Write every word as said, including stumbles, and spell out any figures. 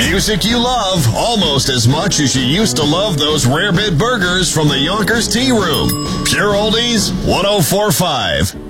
Music you love almost as much as you used to love those rare bit burgers from the Yonkers Tea Room. Pure Oldies one oh four point five.